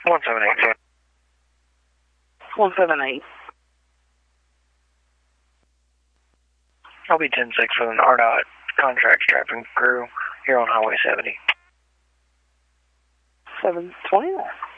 178. 178. I'll be 10-6 with an RDOT contract strapping crew here on Highway 70. 720 there.